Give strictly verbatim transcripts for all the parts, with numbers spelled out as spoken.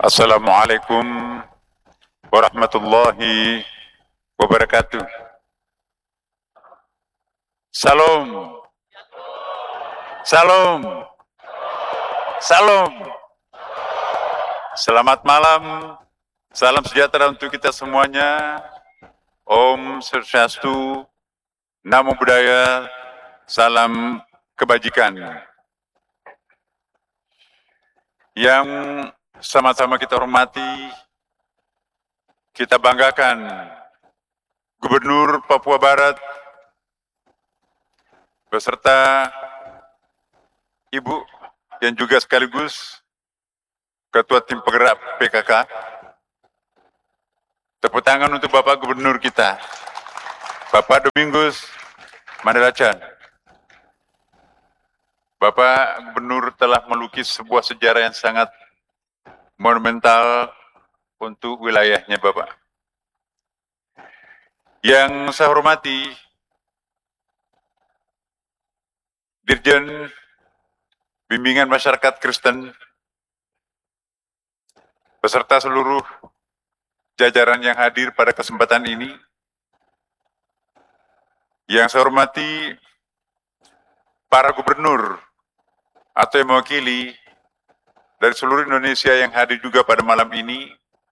Assalamualaikum warahmatullahi wabarakatuh. Salam, salam, salam. Selamat malam, salam sejahtera untuk kita semuanya. Om Swastiastu, Namo Buddhaya, salam kebajikan. Yang sama-sama kita hormati, kita banggakan Gubernur Papua Barat beserta Ibu yang juga sekaligus Ketua Tim Penggerak P K K. Tepuk tangan untuk Bapak Gubernur kita, Bapak Domingus Mandelacan. Bapak Gubernur telah melukis sebuah sejarah yang sangat monumental untuk wilayahnya Bapak. Yang saya hormati Dirjen Bimbingan Masyarakat Kristen beserta seluruh jajaran yang hadir pada kesempatan ini. Yang saya hormati para gubernur atau yang mewakili dari seluruh Indonesia yang hadir juga pada malam ini,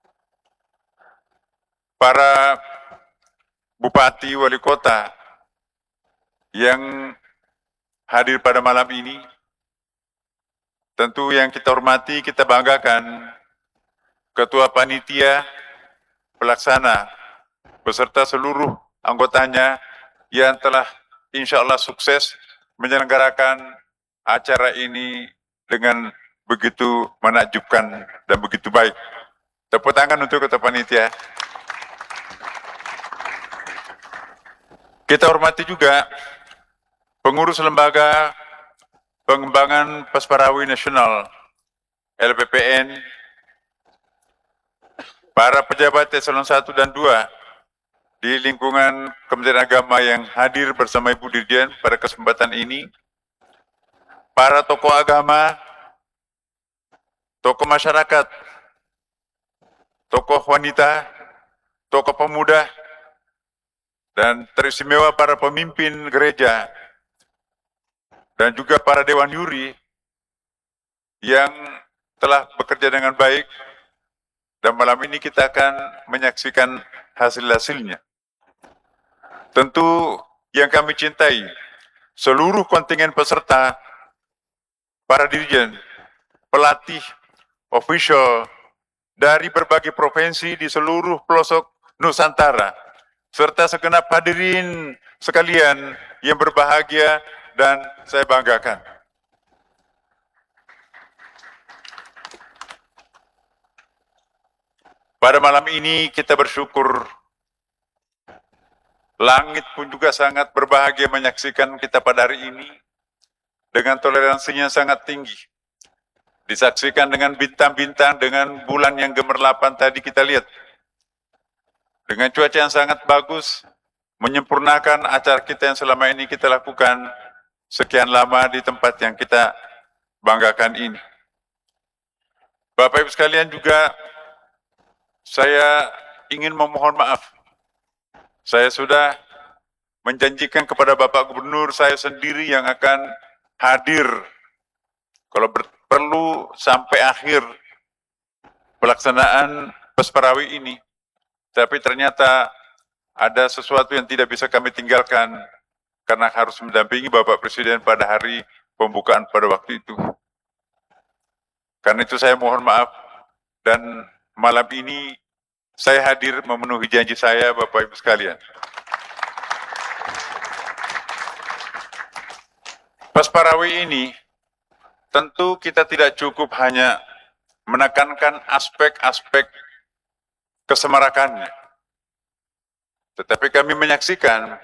para bupati, wali kota yang hadir pada malam ini, tentu yang kita hormati, kita banggakan Ketua Panitia Pelaksana beserta seluruh anggotanya yang telah insya Allah sukses menyelenggarakan acara ini dengan begitu menakjubkan dan begitu baik. Tepuk tangan untuk Ketua Panitia. Kita hormati juga pengurus Lembaga Pengembangan Pasparawi Nasional L P P N, para pejabat eselon satu dan dua di lingkungan Kementerian Agama yang hadir bersama Ibu Dirjen pada kesempatan ini, para tokoh agama, tokoh masyarakat, tokoh wanita, tokoh pemuda, dan teristimewa para pemimpin gereja, dan juga para dewan juri yang telah bekerja dengan baik, dan malam ini kita akan menyaksikan hasil-hasilnya. Tentu yang kami cintai, seluruh kontingen peserta, para dirjen, pelatih, official, dari berbagai provinsi di seluruh pelosok Nusantara, serta segenap hadirin sekalian yang berbahagia dan saya banggakan. Pada malam ini kita bersyukur, langit pun juga sangat berbahagia menyaksikan kita pada hari ini dengan toleransinya sangat tinggi. Disaksikan dengan bintang-bintang, dengan bulan yang gemerlapan tadi kita lihat. Dengan cuaca yang sangat bagus, menyempurnakan acara kita yang selama ini kita lakukan sekian lama di tempat yang kita banggakan ini. Bapak Ibu sekalian, juga saya ingin memohon maaf. Saya sudah menjanjikan kepada Bapak Gubernur saya sendiri yang akan hadir kalau perlu sampai akhir pelaksanaan Pasparawi ini. Tapi ternyata ada sesuatu yang tidak bisa kami tinggalkan karena harus mendampingi Bapak Presiden pada hari pembukaan pada waktu itu. Karena itu saya mohon maaf, dan malam ini saya hadir memenuhi janji saya, Bapak Ibu sekalian. Pasparawi ini tentu kita tidak cukup hanya menekankan aspek-aspek kesemarakannya, tetapi kami menyaksikan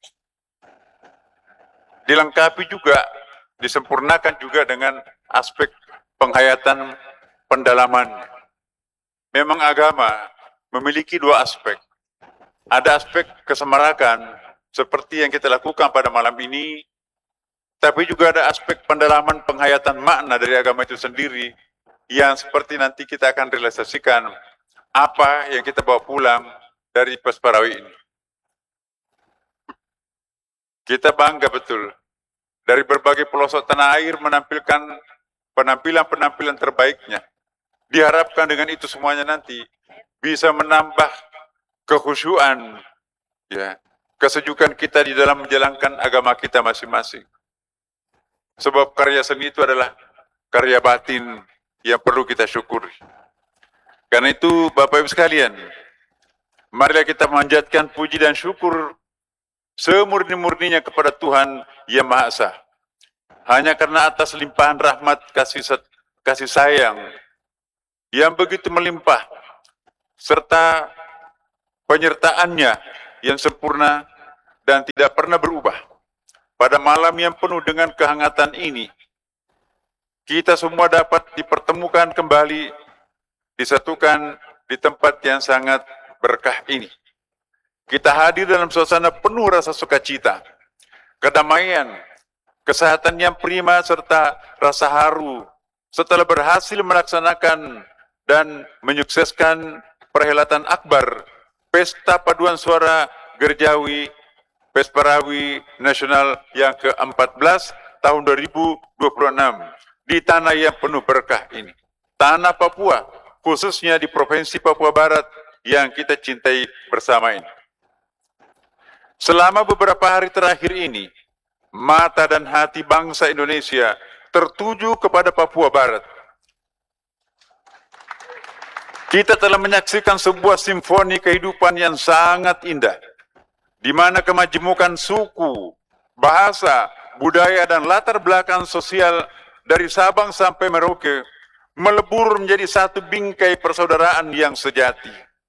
dilengkapi juga, disempurnakan juga dengan aspek penghayatan pendalamannya. Memang agama memiliki dua aspek. Ada aspek kesemarakan seperti yang kita lakukan pada malam ini, tapi juga ada aspek pendalaman penghayatan makna dari agama itu sendiri yang seperti nanti kita akan realisasikan apa yang kita bawa pulang dari Pesparawi ini. Kita bangga betul dari berbagai pelosok tanah air menampilkan penampilan-penampilan terbaiknya. Diharapkan dengan itu semuanya nanti bisa menambah kekhusyuan, ya, kesejukan kita di dalam menjalankan agama kita masing-masing. Sebab karya seni itu adalah karya batin yang perlu kita syukuri. Karena itu Bapak Ibu sekalian, marilah kita memanjatkan puji dan syukur semurni-murninya kepada Tuhan yang Maha Esa. Hanya karena atas limpahan rahmat kasih kasih sayang yang begitu melimpah serta penyertaannya yang sempurna dan tidak pernah berubah. Pada malam yang penuh dengan kehangatan ini, kita semua dapat dipertemukan kembali, disatukan di tempat yang sangat berkah ini. Kita hadir dalam suasana penuh rasa sukacita, kedamaian, kesehatan yang prima, serta rasa haru setelah berhasil melaksanakan dan menyukseskan perhelatan akbar Pesta Paduan Suara Gerejawi Pesparawi Nasional yang ke empat belas tahun dua ribu dua puluh enam di tanah yang penuh berkah ini, tanah Papua, khususnya di Provinsi Papua Barat yang kita cintai bersama ini. Selama beberapa hari terakhir ini, mata dan hati bangsa Indonesia tertuju kepada Papua Barat. Kita telah menyaksikan sebuah simfoni kehidupan yang sangat indah, di mana kemajemukan suku, bahasa, budaya, dan latar belakang sosial dari Sabang sampai Merauke melebur menjadi satu bingkai persaudaraan yang sejati.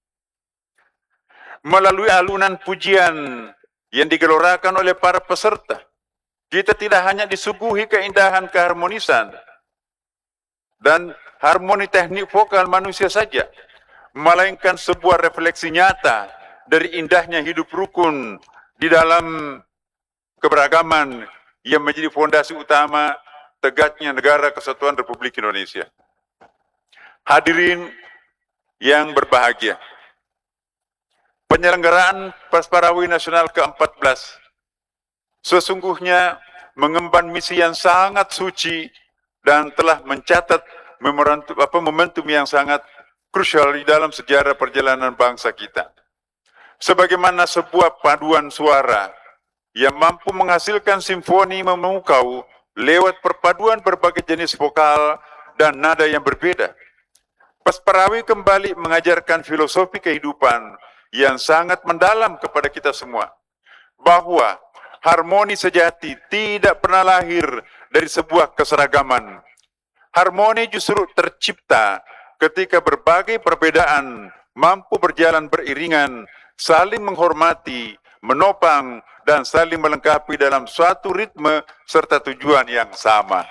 Melalui alunan pujian yang digelorakan oleh para peserta, kita tidak hanya disuguhi keindahan keharmonisan dan harmoni teknik vokal manusia saja, melainkan sebuah refleksi nyata dari indahnya hidup rukun di dalam keberagaman yang menjadi fondasi utama tegaknya negara kesatuan Republik Indonesia. Hadirin yang berbahagia, penyelenggaraan Pesparawi Nasional ke empat belas sesungguhnya mengemban misi yang sangat suci dan telah mencatat memorandum, apa, momentum yang sangat krusial di dalam sejarah perjalanan bangsa kita. Sebagaimana sebuah paduan suara yang mampu menghasilkan simfoni memukau lewat perpaduan berbagai jenis vokal dan nada yang berbeda. Pesparawi kembali mengajarkan filosofi kehidupan yang sangat mendalam kepada kita semua, bahwa harmoni sejati tidak pernah lahir dari sebuah keseragaman. Harmoni justru tercipta ketika berbagai perbedaan mampu berjalan beriringan, saling menghormati, menopang, dan saling melengkapi dalam suatu ritme serta tujuan yang sama.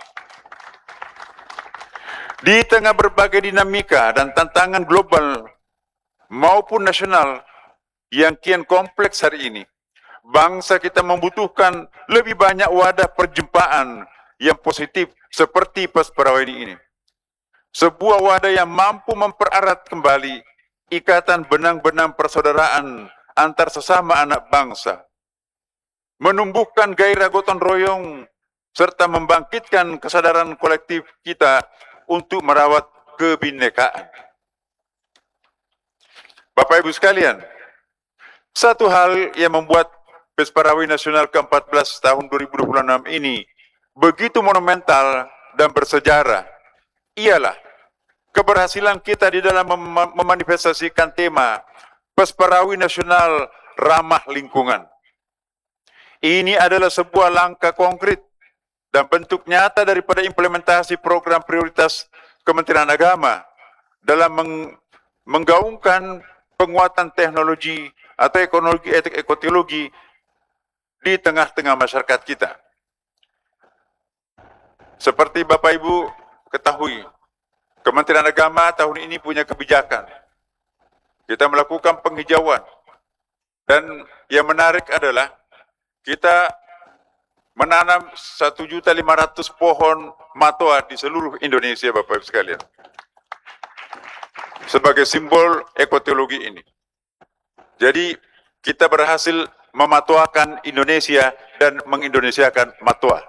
Di tengah berbagai dinamika dan tantangan global maupun nasional yang kian kompleks hari ini, bangsa kita membutuhkan lebih banyak wadah perjumpaan yang positif seperti Pesparawi ini. Sebuah wadah yang mampu mempererat kembali ikatan benang-benang persaudaraan antar sesama anak bangsa, menumbuhkan gairah gotong royong, serta membangkitkan kesadaran kolektif kita untuk merawat kebinekaan. Bapak Ibu sekalian, satu hal yang membuat Pesparawi Nasional ke empat belas tahun dua ribu dua puluh enam ini begitu monumental dan bersejarah ialah keberhasilan kita di dalam mem memanifestasikan tema Pesparawi Nasional Ramah Lingkungan. Ini adalah sebuah langkah konkret dan bentuk nyata daripada implementasi program prioritas Kementerian Agama dalam meng menggaungkan penguatan teknologi atau ekonomi ekologi di tengah-tengah masyarakat kita. Seperti Bapak Ibu ketahui, Kementerian Agama tahun ini punya kebijakan. Kita melakukan penghijauan. Dan yang menarik adalah kita menanam satu juta lima ratus pohon matoa di seluruh Indonesia, Bapak Ibu sekalian. sebagai simbol ekoteologi ini. Jadi kita berhasil mematwakan Indonesia dan mengindonesiakan matwa.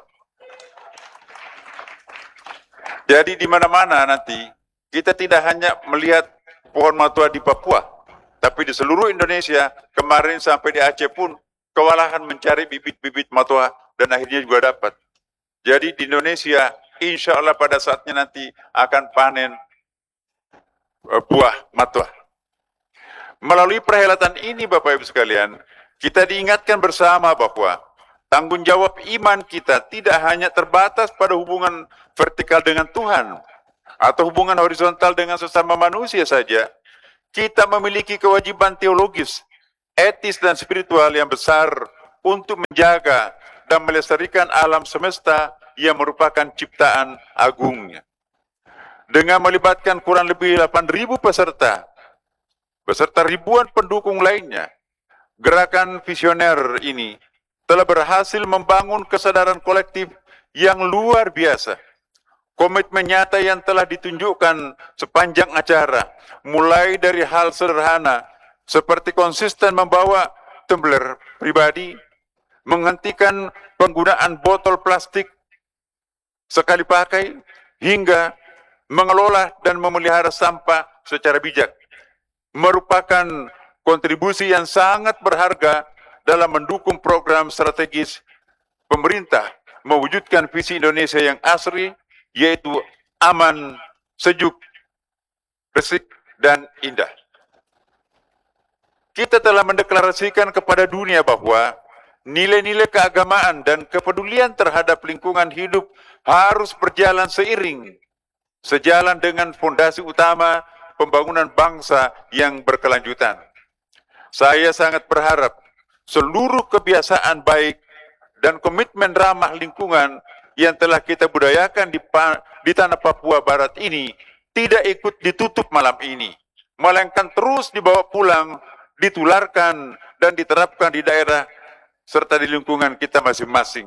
Jadi di mana-mana nanti kita tidak hanya melihat pohon matwa di Papua, tapi di seluruh Indonesia, kemarin sampai di Aceh pun kewalahan mencari bibit-bibit matwa dan akhirnya juga dapat. Jadi di Indonesia, insya Allah pada saatnya nanti akan panen uh, buah matwa. Melalui perhelatan ini Bapak Ibu sekalian, kita diingatkan bersama bahwa tanggung jawab iman kita tidak hanya terbatas pada hubungan vertikal dengan Tuhan atau hubungan horizontal dengan sesama manusia saja. Kita memiliki kewajiban teologis, etis dan spiritual yang besar untuk menjaga dan melestarikan alam semesta yang merupakan ciptaan agungnya. Dengan melibatkan kurang lebih delapan ribu peserta, beserta ribuan pendukung lainnya, gerakan visioner ini telah berhasil membangun kesadaran kolektif yang luar biasa. Komitmen nyata yang telah ditunjukkan sepanjang acara, mulai dari hal sederhana seperti konsisten membawa tumbler pribadi, menghentikan penggunaan botol plastik sekali pakai, hingga mengelola dan memelihara sampah secara bijak, merupakan kontribusi yang sangat berharga dalam mendukung program strategis pemerintah mewujudkan visi Indonesia yang asri, yaitu aman, sejuk, bersih, dan indah. Kita telah mendeklarasikan kepada dunia bahwa nilai-nilai keagamaan dan kepedulian terhadap lingkungan hidup harus berjalan seiring, sejalan dengan fondasi utama pembangunan bangsa yang berkelanjutan. Saya sangat berharap seluruh kebiasaan baik dan komitmen ramah lingkungan yang telah kita budayakan di, di tanah Papua Barat ini tidak ikut ditutup malam ini, melainkan terus dibawa pulang, ditularkan, dan diterapkan di daerah serta di lingkungan kita masing-masing.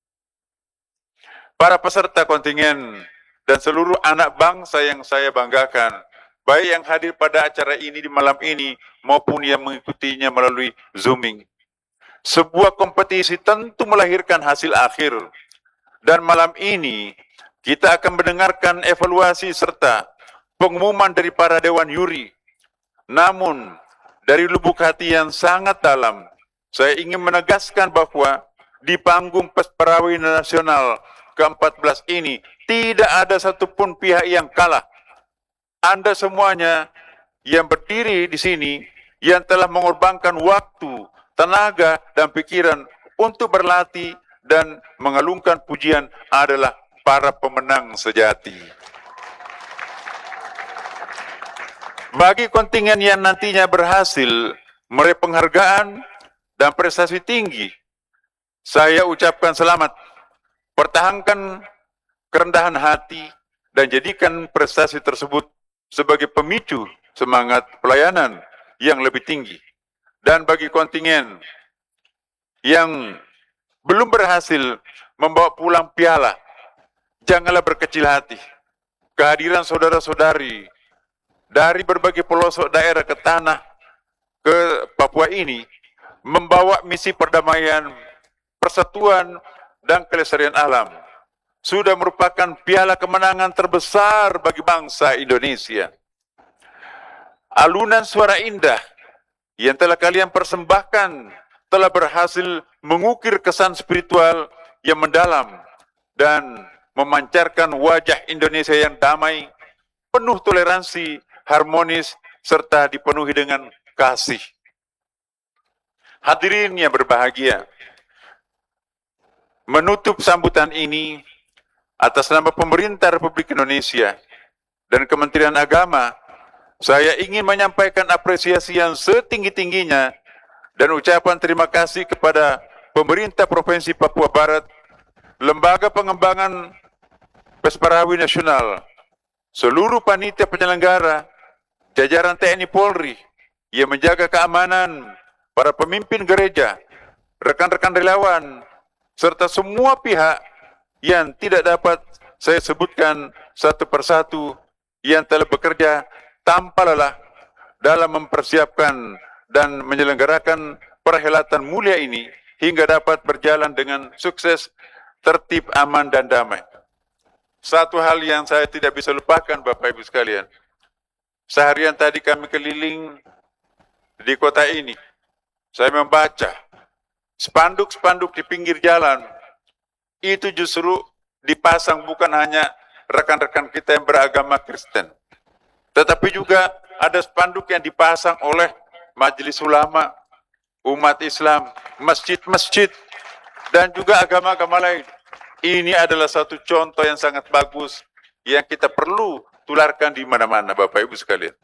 Para peserta kontingen dan seluruh anak bangsa yang saya banggakan, baik yang hadir pada acara ini di malam ini maupun yang mengikutinya melalui Zooming. Sebuah kompetisi tentu melahirkan hasil akhir, dan malam ini kita akan mendengarkan evaluasi serta pengumuman dari para dewan juri. Namun dari lubuk hati yang sangat dalam, saya ingin menegaskan bahwa di panggung Perkawinan Nasional ke empat belas ini tidak ada satupun pihak yang kalah. Anda semuanya yang berdiri di sini yang telah mengorbankan waktu, tenaga, dan pikiran untuk berlatih dan mengalungkan pujian adalah para pemenang sejati. Bagi kontingen yang nantinya berhasil meraih penghargaan dan prestasi tinggi, saya ucapkan selamat. Pertahankan kerendahan hati dan jadikan prestasi tersebut sebagai pemicu semangat pelayanan yang lebih tinggi. Dan bagi kontingen yang belum berhasil membawa pulang piala, janganlah berkecil hati. Kehadiran saudara-saudari dari berbagai pelosok daerah ke tanah ke Papua ini membawa misi perdamaian, persatuan, dan kelestarian alam. Sudah merupakan piala kemenangan terbesar bagi bangsa Indonesia. Alunan suara indah yang telah kalian persembahkan telah berhasil mengukir kesan spiritual yang mendalam dan memancarkan wajah Indonesia yang damai, penuh toleransi, harmonis, serta dipenuhi dengan kasih. Hadirin yang berbahagia, menutup sambutan ini atas nama pemerintah Republik Indonesia dan Kementerian Agama, saya ingin menyampaikan apresiasi yang setinggi-tingginya dan ucapan terima kasih kepada pemerintah Provinsi Papua Barat, Lembaga Pengembangan Pesparawi Nasional, seluruh panitia penyelenggara, jajaran T N I Polri yang menjaga keamanan, para pemimpin gereja, rekan-rekan relawan, serta semua pihak yang tidak dapat saya sebutkan satu persatu yang telah bekerja tanpa lelah dalam mempersiapkan dan menyelenggarakan perhelatan mulia ini hingga dapat berjalan dengan sukses, tertib, aman, dan damai. Satu hal yang saya tidak bisa lupakan, Bapak Ibu sekalian, seharian tadi kami keliling di kota ini, saya membaca spanduk-spanduk di pinggir jalan, itu justru dipasang bukan hanya rekan-rekan kita yang beragama Kristen, tetapi juga ada spanduk yang dipasang oleh majelis ulama, umat Islam, masjid-masjid, dan juga agama-agama lain. Ini adalah satu contoh yang sangat bagus yang kita perlu tularkan di mana-mana, Bapak Ibu sekalian.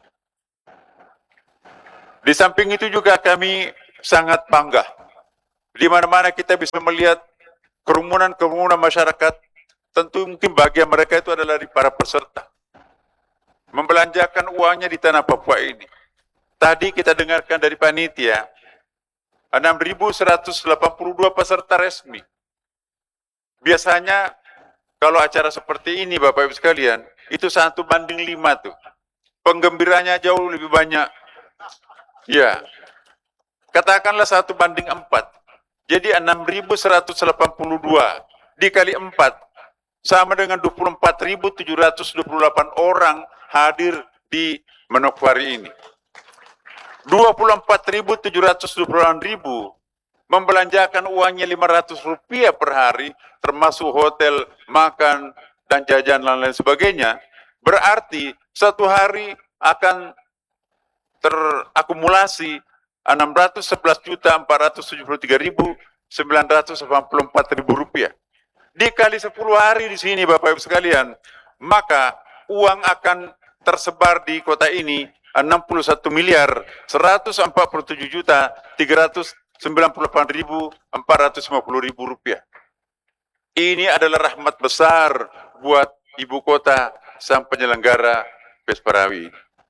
Di samping itu juga kami sangat bangga. Di mana-mana kita bisa melihat kerumunan-kerumunan masyarakat, tentu mungkin bagian mereka itu adalah dari para peserta. Membelanjakan uangnya di tanah Papua ini. Tadi kita dengarkan dari panitia, enam ribu seratus delapan puluh dua peserta resmi. Biasanya kalau acara seperti ini Bapak Ibu sekalian, itu satu banding lima tuh. Penggembiranya jauh lebih banyak. Ya, katakanlah satu banding empat. Jadi enam ribu seratus delapan puluh dua dikali empat sama dengan dua puluh empat ribu tujuh ratus dua puluh delapan orang hadir di Manokwari ini. dua puluh empat ribu tujuh ratus dua puluh delapan ribu membelanjakan uangnya lima ratus rupiah per hari, termasuk hotel, makan, dan jajan dan lain sebagainya. Berarti satu hari akan terakumulasi enam ratus sebelas juta empat ratus tujuh puluh tiga ribu sembilan ratus delapan puluh empat ribu rupiah. Dikali sepuluh hari di sini Bapak Ibu sekalian, maka uang akan tersebar di kota ini enam puluh satu miliar seratus empat puluh tujuh juta tiga ratus sembilan puluh delapan ribu empat ratus lima puluh ribu rupiah. Ini adalah rahmat besar buat ibu kota sang penyelenggara Pesparawi.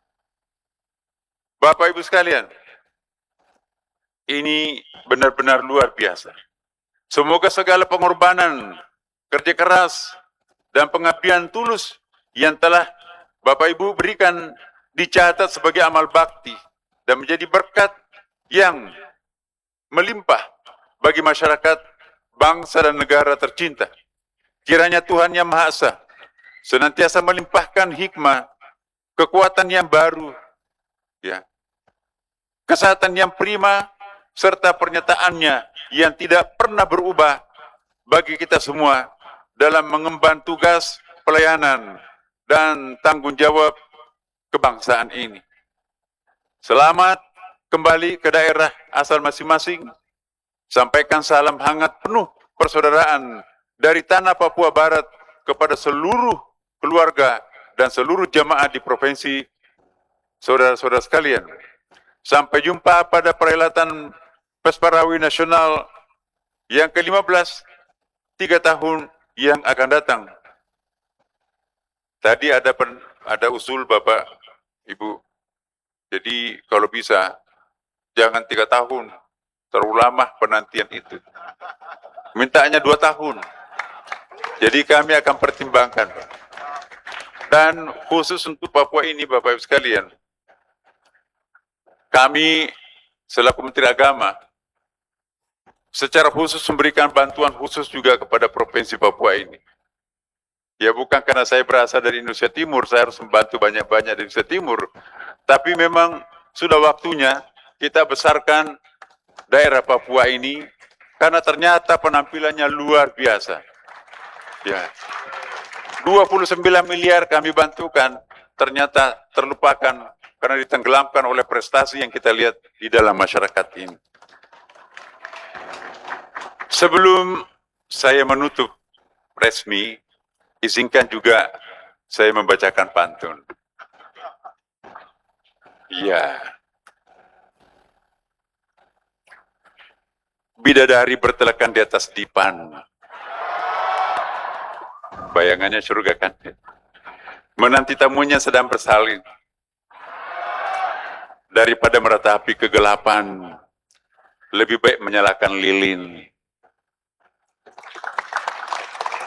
Bapak Ibu sekalian, ini benar-benar luar biasa. Semoga segala pengorbanan, kerja keras, dan pengabdian tulus yang telah Bapak Ibu berikan dicatat sebagai amal bakti dan menjadi berkat yang melimpah bagi masyarakat, bangsa, dan negara tercinta. Kiranya Tuhan Yang Maha Esa senantiasa melimpahkan hikmah, kekuatan yang baru, ya, kesehatan yang prima, serta pernyataannya yang tidak pernah berubah bagi kita semua dalam mengemban tugas pelayanan dan tanggung jawab kebangsaan ini. Selamat kembali ke daerah asal masing-masing. Sampaikan salam hangat penuh persaudaraan dari tanah Papua Barat kepada seluruh keluarga dan seluruh jamaah di provinsi, saudara-saudara sekalian. Sampai jumpa pada perhelatan Pesparawi Nasional yang ke lima belas, tiga tahun yang akan datang. Tadi ada pen, ada usul Bapak, Ibu. Jadi kalau bisa, jangan tiga tahun, terlalu lama penantian itu. Mintanya dua tahun. Jadi kami akan pertimbangkan. Dan khusus untuk Papua ini, Bapak Ibu sekalian, kami selaku Menteri Agama secara khusus memberikan bantuan khusus juga kepada Provinsi Papua ini. Ya bukan karena saya berasal dari Indonesia Timur, saya harus membantu banyak-banyak dari Indonesia Timur. Tapi memang sudah waktunya kita besarkan daerah Papua ini, karena ternyata penampilannya luar biasa. Ya, dua puluh sembilan miliar kami bantukan, ternyata terlupakan karena ditenggelamkan oleh prestasi yang kita lihat di dalam masyarakat ini. Sebelum saya menutup resmi, izinkan juga saya membacakan pantun. Iya. Bidadari bertelekan di atas dipan. Bayangannya surga kan? Menanti tamunya sedang bersalin. Daripada meratapi kegelapan, lebih baik menyalakan lilin.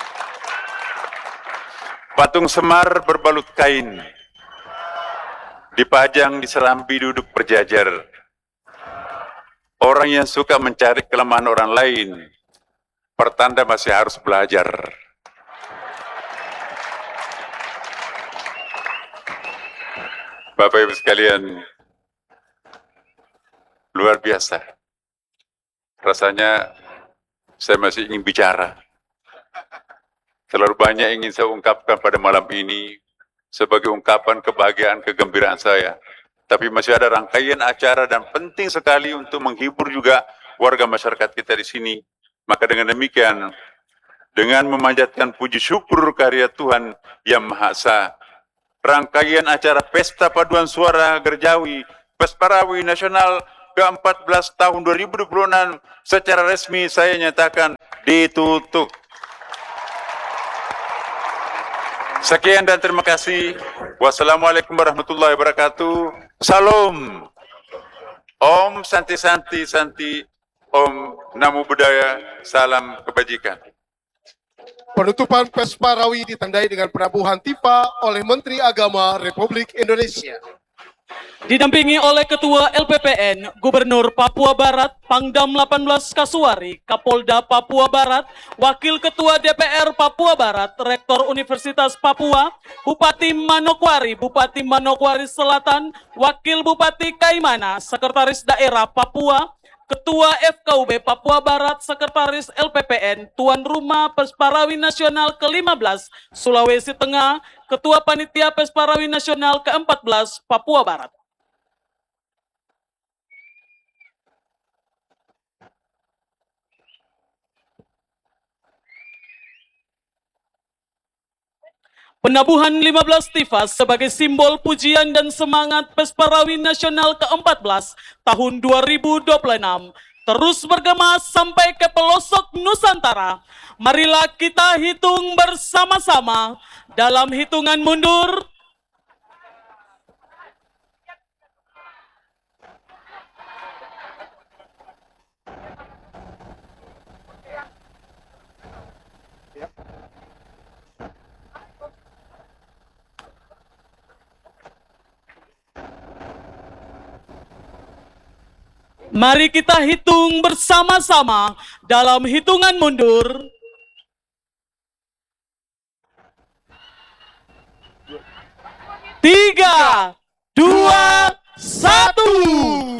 Patung Semar berbalut kain, dipajang di serambi duduk berjajar. Orang yang suka mencari kelemahan orang lain, pertanda masih harus belajar. Bapak Ibu sekalian, luar biasa. Rasanya saya masih ingin bicara. Terlalu banyak yang ingin saya ungkapkan pada malam ini sebagai ungkapan kebahagiaan, kegembiraan saya. Tapi masih ada rangkaian acara dan penting sekali untuk menghibur juga warga masyarakat kita di sini. Maka dengan demikian, dengan memanjatkan puji syukur karya Tuhan Yang Maha Esa, rangkaian acara Pesta Paduan Suara Gerjawi Pesparawi Nasional ke empat belas tahun dua ribu dua puluh enam secara resmi saya nyatakan ditutup. Sekian dan terima kasih. Wassalamualaikum warahmatullahi wabarakatuh. Salam. Om Santi Santi Santi. Om Namo Buddhaya. Salam kebajikan. Penutupan Pesparawi ditandai dengan penabuhan tipa oleh Menteri Agama Republik Indonesia. Didampingi oleh Ketua L P P N, Gubernur Papua Barat, Pangdam delapan belas Kasuari, Kapolda Papua Barat, Wakil Ketua D P R Papua Barat, Rektor Universitas Papua, Bupati Manokwari, Bupati Manokwari Selatan, Wakil Bupati Kaimana, Sekretaris Daerah Papua, Ketua F K U B Papua Barat, Sekretaris L P P N, Tuan Rumah Pesparawi Nasional ke lima belas Sulawesi Tengah, Ketua Panitia Pesparawi Nasional ke empat belas Papua Barat. Penabuhan lima belas tifa sebagai simbol pujian dan semangat Pesparawi Nasional ke empat belas tahun dua ribu dua puluh enam terus bergema sampai ke pelosok Nusantara. Marilah kita hitung bersama-sama dalam hitungan mundur. Mari kita hitung bersama-sama dalam hitungan mundur. Tiga, dua, satu.